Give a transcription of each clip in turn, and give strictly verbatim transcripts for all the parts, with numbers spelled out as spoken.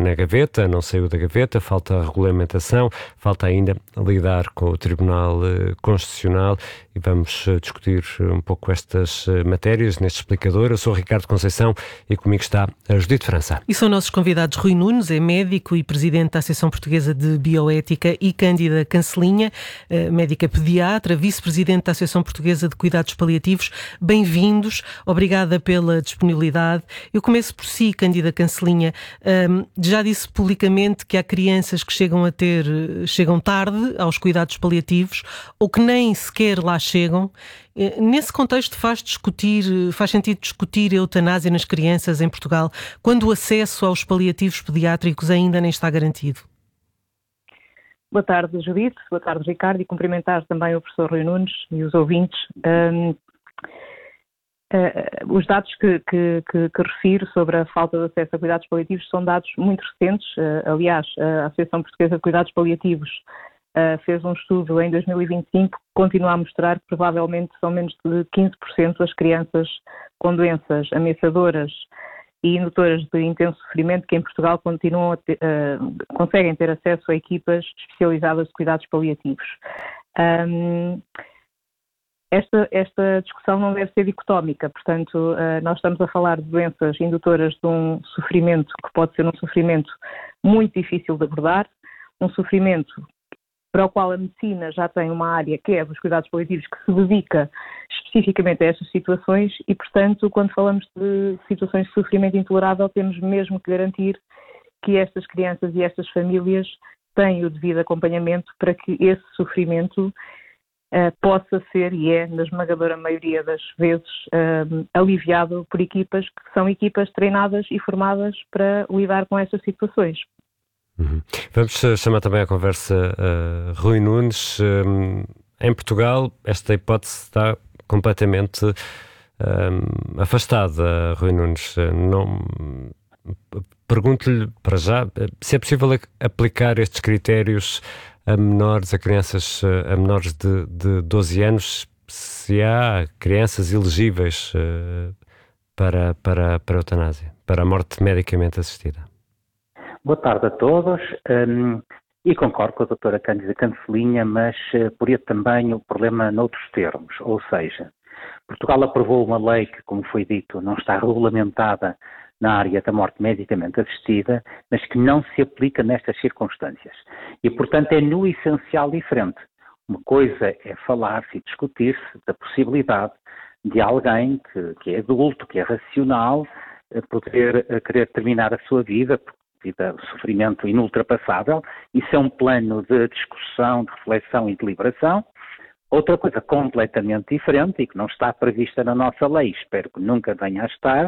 na gaveta, não saiu da gaveta, falta a regulamentação, falta ainda lidar com o Tribunal Constitucional e vamos discutir um pouco estas matérias neste explicador. Eu sou Ricardo Conceição e comigo está a Judite França. E são nossos convidados Rui Nunes, é médico e presidente da Associação Portuguesa de Bioética, e Cândida Cancelinha, médica pediatra, vice-presidente da Associação Portuguesa de Cuidados Paliativos. Bem-vindos, obrigada pela disponibilidade. Eu começo por si, Cândida Cancelinha. Um, já disse publicamente que há crianças que chegam a ter, chegam tarde aos cuidados paliativos ou que nem sequer lá chegam. Nesse contexto faz discutir, faz sentido discutir a eutanásia nas crianças em Portugal, quando o acesso aos paliativos pediátricos ainda nem está garantido? Boa tarde, Judite. Boa tarde, Ricardo, e cumprimentar também o professor Rui Nunes e os ouvintes. Um, uh, os dados que, que, que, que refiro sobre a falta de acesso a cuidados paliativos são dados muito recentes. Uh, aliás, a Associação Portuguesa de Cuidados Paliativos Uh, fez um estudo em dois mil e vinte e cinco que continua a mostrar que provavelmente são menos de quinze por cento das crianças com doenças ameaçadoras e indutoras de intenso sofrimento que em Portugal continuam a ter, uh, conseguem ter acesso a equipas especializadas de cuidados paliativos. Um, esta, esta discussão não deve ser dicotómica, portanto, uh, nós estamos a falar de doenças indutoras de um sofrimento que pode ser um sofrimento muito difícil de abordar, um sofrimento para o qual a medicina já tem uma área que é dos cuidados paliativos que se dedica especificamente a estas situações e, portanto, quando falamos de situações de sofrimento intolerável, temos mesmo que garantir que estas crianças e estas famílias têm o devido acompanhamento para que esse sofrimento uh, possa ser, e é na esmagadora maioria das vezes, uh, aliviado por equipas que são equipas treinadas e formadas para lidar com estas situações. Uhum. Vamos chamar também à conversa uh, Rui Nunes. Um, em Portugal, esta hipótese está completamente um, afastada, Rui Nunes. Não, pergunto-lhe para já se é possível aplicar estes critérios a menores, a crianças a menores de, de doze anos, se há crianças elegíveis uh, para, para, para a eutanásia, para a morte medicamente assistida. Boa tarde a todos, um, e concordo com a doutora Cândida Cancelinha, mas uh, poria também o problema noutros termos, ou seja, Portugal aprovou uma lei que, como foi dito, não está regulamentada na área da morte medicamente assistida, mas que não se aplica nestas circunstâncias. E, portanto, é no essencial diferente. Uma coisa é falar-se e discutir-se da possibilidade de alguém que, que é adulto, que é racional, uh, poder uh, querer terminar a sua vida, vida, sofrimento inultrapassável. Isso é um plano de discussão, de reflexão e deliberação. Outra coisa completamente diferente e que não está prevista na nossa lei, espero que nunca venha a estar,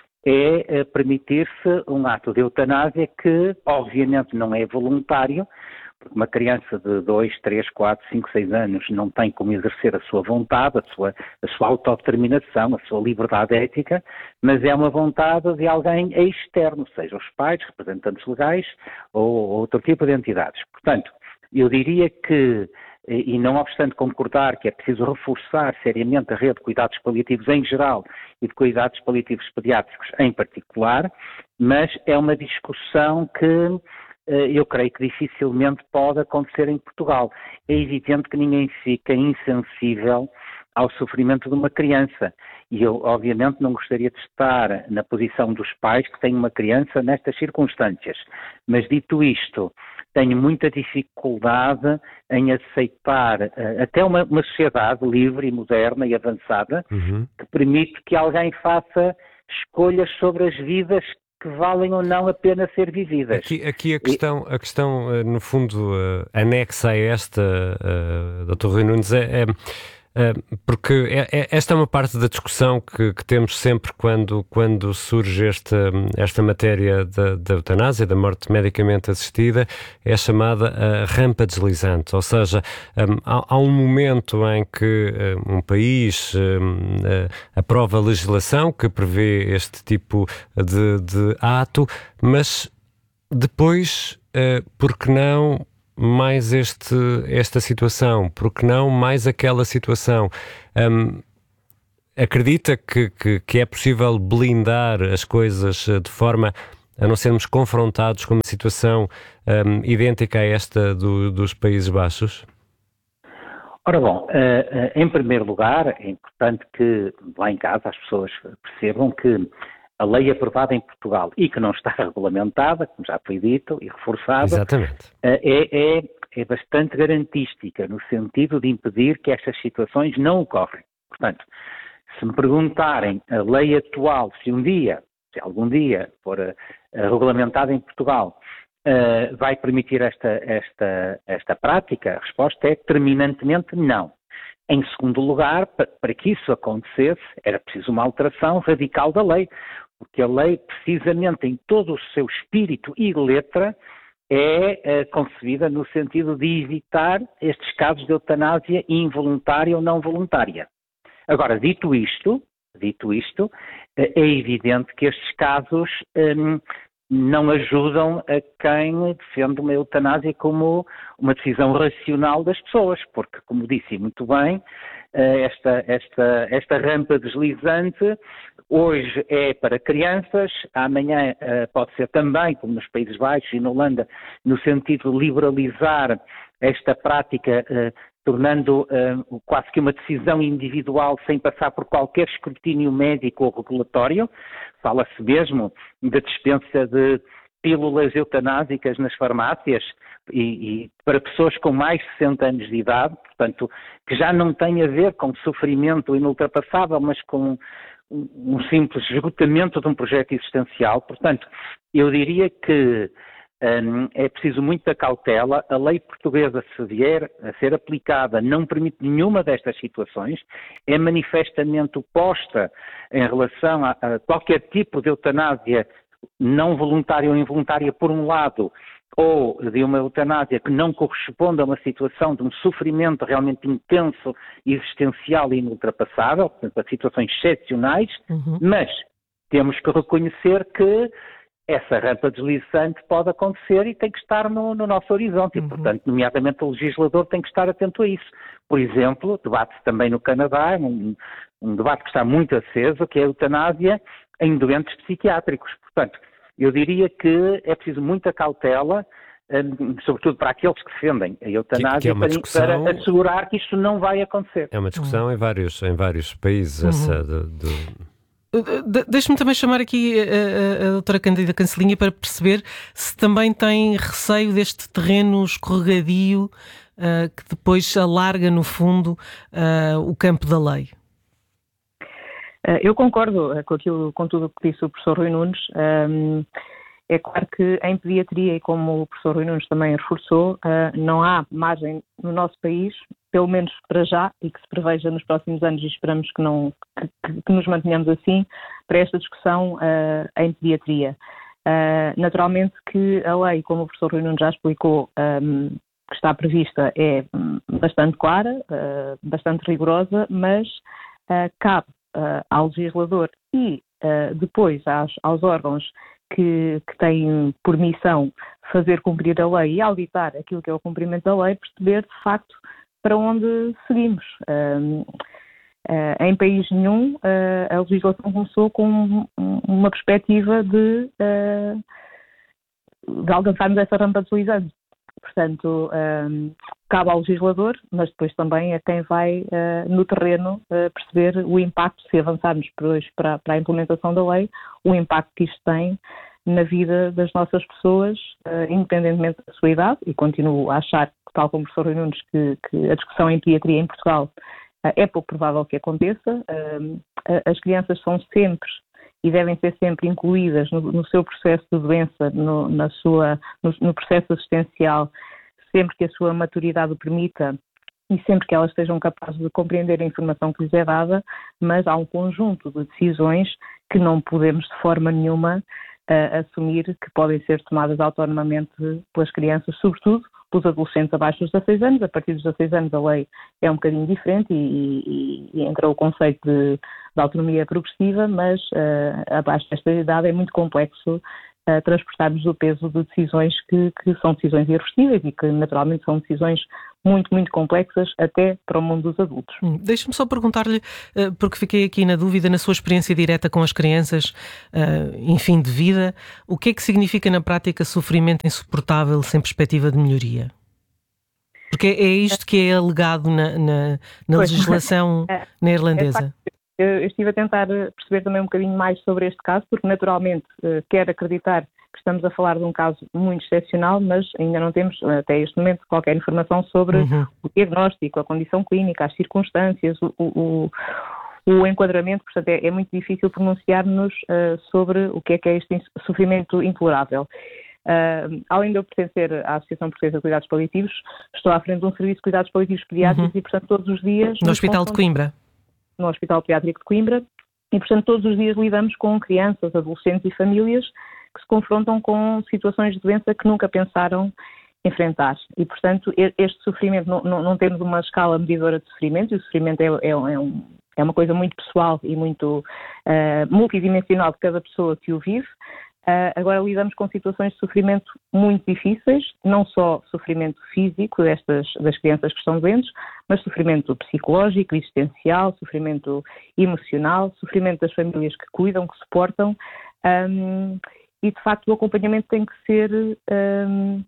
é permitir-se um ato de eutanásia que obviamente não é voluntário, porque uma criança de dois, três, quatro, cinco, seis anos não tem como exercer a sua vontade, a sua, a sua autodeterminação, a sua liberdade ética, mas é uma vontade de alguém externo, seja os pais, representantes legais ou outro tipo de entidades. Portanto, eu diria que, e não obstante concordar que é preciso reforçar seriamente a rede de cuidados paliativos em geral e de cuidados paliativos pediátricos em particular, mas é uma discussão que eu creio que dificilmente pode acontecer em Portugal. É evidente que ninguém fica insensível ao sofrimento de uma criança. E eu, obviamente, não gostaria de estar na posição dos pais que têm uma criança nestas circunstâncias. Mas, dito isto, tenho muita dificuldade em aceitar uh, até uma, uma sociedade livre e moderna e avançada uhum. que permite que alguém faça escolhas sobre as vidas que valem ou não a pena ser vividas. Aqui, aqui a questão, a questão no fundo, uh, anexa a esta, uh, doutor Rui Nunes, é, é Uh, porque é, é, esta é uma parte da discussão que, que temos sempre quando, quando surge esta, esta matéria da, da eutanásia, da morte medicamente assistida, é chamada a rampa deslizante, ou seja, um, há, há um momento em que um, um país um, uh, aprova legislação que prevê este tipo de, de ato, mas depois, uh, por que não mais este, esta situação, porque não mais aquela situação? Um, acredita que, que, que é possível blindar as coisas de forma a não sermos confrontados com uma situação um, idêntica a esta do, dos Países Baixos? Ora bom, em primeiro lugar, é importante que lá em casa as pessoas percebam que a lei aprovada em Portugal e que não está regulamentada, como já foi dito e reforçado, Exatamente. É, é, é bastante garantística no sentido de impedir que estas situações não ocorrem. Portanto, se me perguntarem a lei atual, se um dia, se algum dia for uh, regulamentada em Portugal, uh, vai permitir esta, esta, esta prática, a resposta é terminantemente não. Em segundo lugar, para, para que isso acontecesse, era preciso uma alteração radical da lei, porque a lei, precisamente em todo o seu espírito e letra, é uh, concebida no sentido de evitar estes casos de eutanásia involuntária ou não voluntária. Agora, dito isto, dito isto, é evidente que estes casos hum, não ajudam a quem defende uma eutanásia como uma decisão racional das pessoas, porque, como disse muito bem, esta, esta, esta rampa deslizante hoje é para crianças, amanhã pode ser também, como nos Países Baixos e na Holanda, no sentido de liberalizar esta prática, tornando uh, quase que uma decisão individual sem passar por qualquer escrutínio médico ou regulatório. Fala-se mesmo da dispensa de pílulas eutanásicas nas farmácias e, e para pessoas com mais de sessenta anos de idade, portanto, que já não tem a ver com sofrimento inultrapassável, mas com um, um simples esgotamento de um projeto existencial. Portanto, eu diria que Um, é preciso muita cautela. A lei portuguesa, se vier a ser aplicada, não permite nenhuma destas situações, é manifestamente oposta em relação a, a qualquer tipo de eutanásia não voluntária ou involuntária, por um lado, ou de uma eutanásia que não corresponde a uma situação de um sofrimento realmente intenso, existencial e inultrapassável, portanto, a situações excepcionais, uhum. Mas temos que reconhecer que essa rampa deslizante pode acontecer e tem que estar no, no nosso horizonte uhum. E, portanto, nomeadamente o legislador tem que estar atento a isso. Por exemplo, debate-se também no Canadá, um, um debate que está muito aceso, que é a eutanásia em doentes psiquiátricos. Portanto, eu diria que é preciso muita cautela, um, sobretudo para aqueles que defendem a eutanásia, que, que é para, discussão... para assegurar que isto não vai acontecer. É uma discussão uhum. em, vários, em vários países, uhum. essa de... de... De- Deixe-me também chamar aqui a, a, a doutora Cândida Cancelinha para perceber se também tem receio deste terreno escorregadio uh, que depois alarga, no fundo, uh, o campo da lei. Uh, eu concordo com, aquilo, com tudo o que disse o professor Rui Nunes. Um, é claro que em pediatria, e como o professor Rui Nunes também reforçou, uh, não há margem no nosso país, pelo menos para já, e que se preveja nos próximos anos, e esperamos que, não, que, que nos mantenhamos assim, para esta discussão uh, em pediatria. Uh, naturalmente que a lei, como o professor Rui Nunes já explicou, um, que está prevista é bastante clara, uh, bastante rigorosa, mas uh, cabe uh, ao legislador e uh, depois aos, aos órgãos que, que têm por missão fazer cumprir a lei e auditar aquilo que é o cumprimento da lei, perceber de facto para onde seguimos. Uh, uh, em país nenhum, uh, a legislação começou com uma perspectiva de, uh, de alcançarmos essa rampa deslizante. Portanto, uh, cabe ao legislador, mas depois também a quem vai uh, no terreno uh, perceber o impacto, se avançarmos depois para, para a implementação da lei, o impacto que isto tem na vida das nossas pessoas, uh, independentemente da sua idade, e continuo a achar, tal como o professor Rui Nunes, que, que a discussão em pediatria em Portugal uh, é pouco provável que aconteça. Uh, as crianças são sempre e devem ser sempre incluídas no, no seu processo de doença, no, na sua, no, no processo assistencial, sempre que a sua maturidade o permita e sempre que elas estejam capazes de compreender a informação que lhes é dada, mas há um conjunto de decisões que não podemos de forma nenhuma uh, assumir que podem ser tomadas autonomamente pelas crianças, sobretudo pelos adolescentes abaixo dos dezasseis anos. A partir dos dezasseis anos a lei é um bocadinho diferente e, e, e entra o conceito de, de autonomia progressiva, mas uh, abaixo desta idade é muito complexo uh, transportarmos o peso de decisões que, que são decisões irreversíveis e que naturalmente são decisões muito, muito complexas até para o mundo dos adultos. Hum, Deixe-me só perguntar-lhe, porque fiquei aqui na dúvida, na sua experiência direta com as crianças em fim de vida, o que é que significa na prática sofrimento insuportável sem perspectiva de melhoria? Porque é isto que é alegado na, na, na legislação é, neerlandesa. É, eu estive a tentar perceber também um bocadinho mais sobre este caso, porque naturalmente quero acreditar que estamos a falar de um caso muito excepcional, mas ainda não temos, até este momento, qualquer informação sobre uhum. o diagnóstico, a condição clínica, as circunstâncias, o, o, o enquadramento. Portanto, é, é muito difícil pronunciar-nos uh, sobre o que é que é este sofrimento intolerável. Uh, além de eu pertencer à Associação Portuguesa de Cuidados Paliativos, estou à frente de um serviço de cuidados paliativos pediátricos uhum. e, portanto, todos os dias... No Hospital de Coimbra. No Hospital Pediátrico de Coimbra. E, portanto, todos os dias lidamos com crianças, adolescentes e famílias que se confrontam com situações de doença que nunca pensaram enfrentar. E, portanto, este sofrimento, não, não, não temos uma escala medidora de sofrimento, e o sofrimento é, é, é, um, é uma coisa muito pessoal e muito uh, multidimensional de cada pessoa que o vive. Uh, agora lidamos com situações de sofrimento muito difíceis, não só sofrimento físico destas, das crianças que estão doentes, mas sofrimento psicológico, existencial, sofrimento emocional, sofrimento das famílias que cuidam, que suportam, um, e de facto o acompanhamento tem que ser um,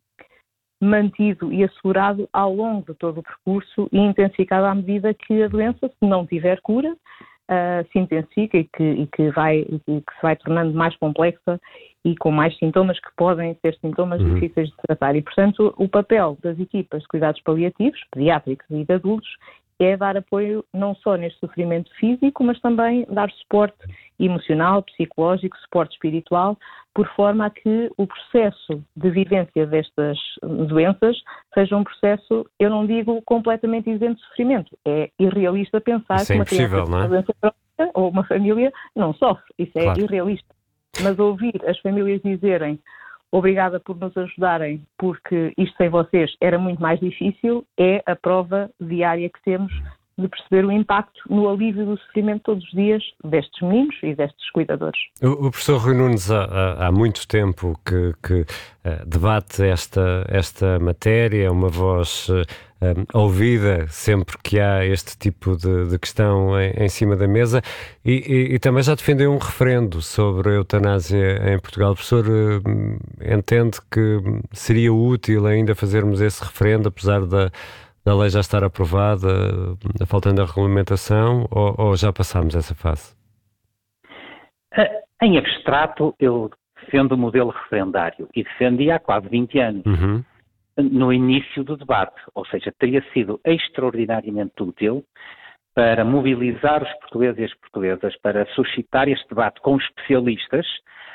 mantido e assegurado ao longo de todo o percurso e intensificado à medida que a doença, se não tiver cura, Uh, se intensifica e que, e, que vai, e que se vai tornando mais complexa e com mais sintomas que podem ser sintomas uhum. difíceis de tratar. E, portanto, o papel das equipas de cuidados paliativos, pediátricos e de adultos, é dar apoio não só neste sofrimento físico, mas também dar suporte emocional, psicológico, suporte espiritual, por forma a que o processo de vivência destas doenças seja um processo, eu não digo completamente isento de sofrimento. É irrealista pensar Isso que é uma criança não é? com uma doença crónica ou uma família não sofre. Isso é claro. irrealista. Mas ouvir as famílias dizerem obrigada por nos ajudarem, porque isto sem vocês era muito mais difícil, é a prova diária que temos de perceber o impacto no alívio do sofrimento todos os dias destes meninos e destes cuidadores. O, o professor Rui Nunes há, há muito tempo que, que uh, debate esta, esta matéria, uma voz uh, um, ouvida sempre que há este tipo de, de questão em, em cima da mesa e, e, e também já defendeu um referendo sobre a eutanásia em Portugal. O professor uh, entende que seria útil ainda fazermos esse referendo, apesar da da lei já estar aprovada, faltando a regulamentação, ou, ou já passámos essa fase? Em abstrato, eu defendo o modelo referendário e defendi há quase vinte anos, uhum. no início do debate, ou seja, teria sido extraordinariamente útil para mobilizar os portugueses e as portuguesas, para suscitar este debate com especialistas,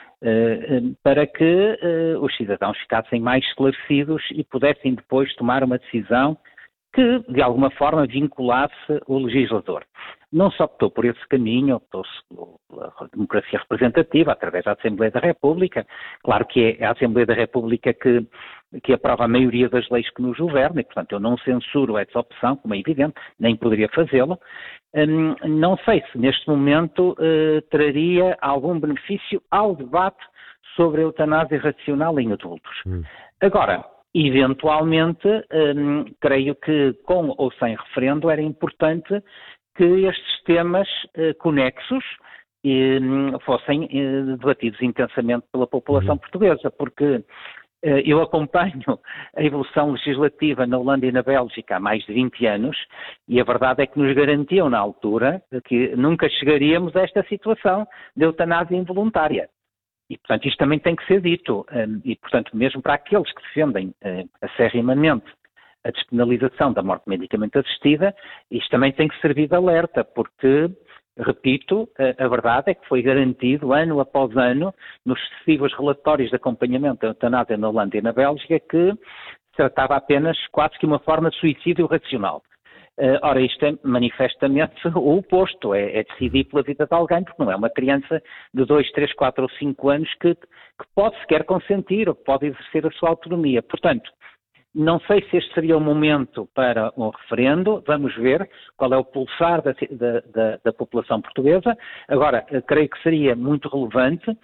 para que os cidadãos ficassem mais esclarecidos e pudessem depois tomar uma decisão que, de alguma forma, vinculasse o legislador. Não se optou por esse caminho, optou-se pela democracia representativa, através da Assembleia da República. Claro que é a Assembleia da República que, que aprova a maioria das leis que nos governam, e, portanto, eu não censuro essa opção, como é evidente, nem poderia fazê-lo. Hum, não sei se, neste momento, eh, traria algum benefício ao debate sobre a eutanásia racional em adultos. Hum. Agora, eventualmente, hum, creio que com ou sem referendo era importante que estes temas eh, conexos eh, fossem eh, debatidos intensamente pela população portuguesa, porque eh, eu acompanho a evolução legislativa na Holanda e na Bélgica há mais de vinte anos e a verdade é que nos garantiam na altura que nunca chegaríamos a esta situação de eutanásia involuntária. E, portanto, isto também tem que ser dito. E, portanto, mesmo para aqueles que defendem uh, acerrimamente a despenalização da morte medicamente assistida, isto também tem que servir de alerta, porque, repito, a, a verdade é que foi garantido, ano após ano, nos sucessivos relatórios de acompanhamento da eutanásia na Holanda e na Bélgica, que se tratava apenas quase que uma forma de suicídio racional. Uh, ora, isto é manifestamente o oposto, é, é decidir pela vida de alguém, porque não é uma criança de dois, três, quatro ou cinco anos que, que pode sequer consentir ou que pode exercer a sua autonomia. Portanto, não sei se este seria o momento para um referendo, vamos ver qual é o pulsar da, da, da, da população portuguesa. Agora, creio que seria muito relevante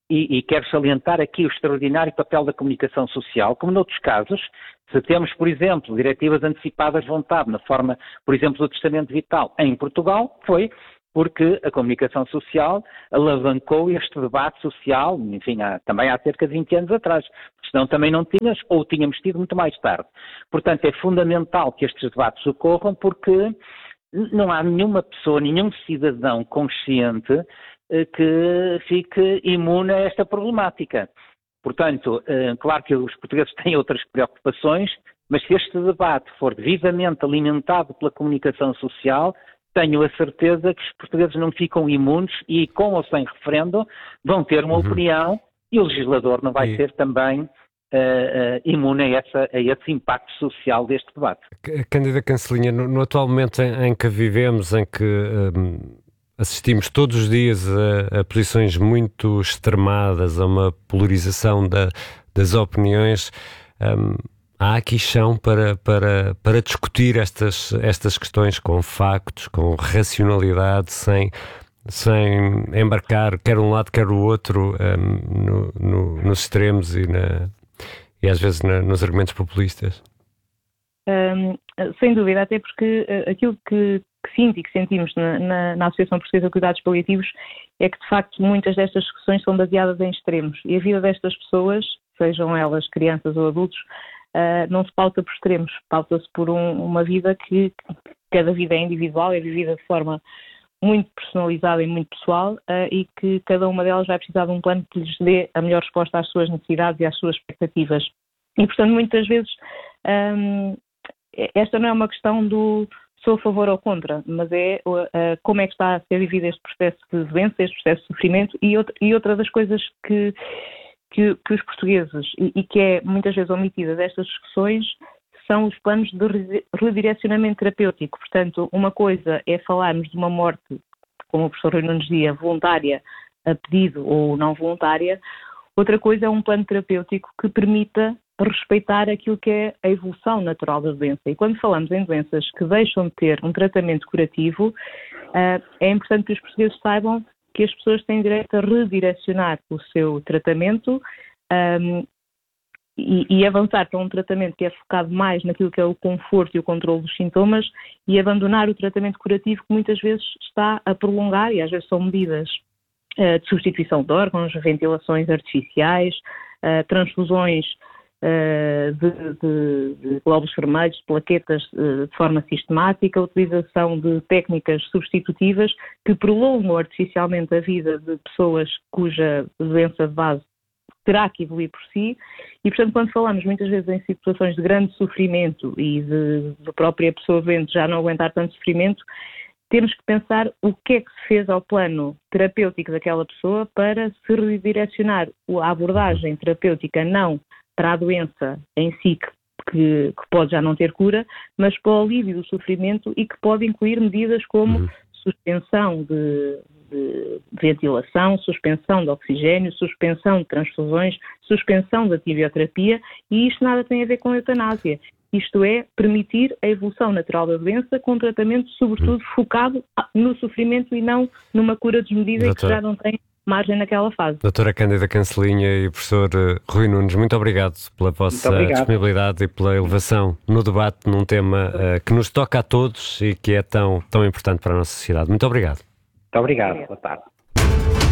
e, e quero salientar aqui o extraordinário papel da comunicação social, como noutros casos, se temos, por exemplo, diretivas antecipadas de vontade, na forma, por exemplo, do testamento vital em Portugal, foi porque a comunicação social alavancou este debate social, enfim, há, também há cerca de vinte anos atrás, senão também não tínhamos, ou tínhamos tido muito mais tarde. Portanto, é fundamental que estes debates ocorram, porque não há nenhuma pessoa, nenhum cidadão consciente eh, que fique imune a esta problemática. Portanto, eh, claro que os portugueses têm outras preocupações, mas se este debate for devidamente alimentado pela comunicação social, tenho a certeza que os portugueses não ficam imunes e, com ou sem referendo, vão ter uma uhum. opinião e o legislador não vai e... ser também uh, uh, imune a, essa, a esse impacto social deste debate. Cândida Cancelinha, no, no atual momento em, em que vivemos, em que um, assistimos todos os dias a, a posições muito extremadas, a uma polarização da, das opiniões, um, há aqui chão para, para, para discutir estas, estas questões com factos, com racionalidade, sem, sem embarcar quer um lado, quer o outro um, no, no, nos extremos e, na, e às vezes na, nos argumentos populistas? Um, sem dúvida, até porque uh, aquilo que, que sinto e que sentimos na, na, na Associação Portuguesa de Cuidados Paliativos é que, de facto, muitas destas discussões são baseadas em extremos e a vida destas pessoas, sejam elas crianças ou adultos, Uh, não se pauta por extremos, pauta-se por um, uma vida que, que cada vida é individual, é vivida de forma muito personalizada e muito pessoal uh, e que cada uma delas vai precisar de um plano que lhes dê a melhor resposta às suas necessidades e às suas expectativas. E, portanto, muitas vezes um, esta não é uma questão do sou a favor ou contra, mas é uh, como é que está a ser vivido este processo de doença, este processo de sofrimento e outra, e outra das coisas que Que, que os portugueses, e, e que é muitas vezes omitida destas discussões, são os planos de redirecionamento terapêutico. Portanto, uma coisa é falarmos de uma morte, como o professor Rui Nunes dizia, voluntária, a pedido ou não voluntária. Outra coisa é um plano terapêutico que permita respeitar aquilo que é a evolução natural da doença. E quando falamos em doenças que deixam de ter um tratamento curativo, uh, é importante que os portugueses saibam que as pessoas têm direito a redirecionar o seu tratamento um, e, e avançar para um tratamento que é focado mais naquilo que é o conforto e o controle dos sintomas e abandonar o tratamento curativo que muitas vezes está a prolongar e às vezes são medidas uh, de substituição de órgãos, ventilações artificiais, uh, transfusões Uh, de, de, de glóbulos vermelhos, de plaquetas uh, de forma sistemática, a utilização de técnicas substitutivas que prolongam artificialmente a vida de pessoas cuja doença de base terá que evoluir por si e, portanto, quando falamos muitas vezes em situações de grande sofrimento e de, de própria pessoa doente já não aguentar tanto sofrimento, temos que pensar o que é que se fez ao plano terapêutico daquela pessoa para se redirecionar a abordagem terapêutica não para a doença em si, que, que, que pode já não ter cura, mas para o alívio do sofrimento e que pode incluir medidas como uhum. suspensão de, de ventilação, suspensão de oxigênio, suspensão de transfusões, suspensão da quimioterapia, e isto nada tem a ver com a eutanásia. Isto é, permitir a evolução natural da doença com tratamento, sobretudo, focado no sofrimento e não numa cura desmedida e que já não tem margem naquela fase. Doutora Cândida Cancelinha e professor Rui Nunes, muito obrigado pela vossa disponibilidade e pela elevação no debate num tema uh, que nos toca a todos e que é tão, tão importante para a nossa sociedade. Muito obrigado. Muito obrigado. Boa tarde.